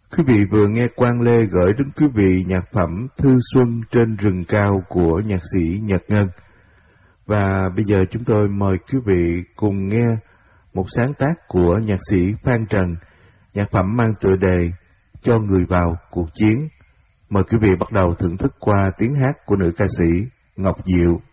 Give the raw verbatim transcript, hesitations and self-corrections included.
Quý vị vừa nghe Quang Lê gửi đến quý vị nhạc phẩm Thư Xuân trên rừng cao của nhạc sĩ Nhật Ngân. Và bây giờ chúng tôi mời quý vị cùng nghe một sáng tác của nhạc sĩ Phan Trần, nhạc phẩm mang tựa đề Cho Người Vào Cuộc Chiến. Mời quý vị bắt đầu thưởng thức qua tiếng hát của nữ ca sĩ Ngọc Diệu.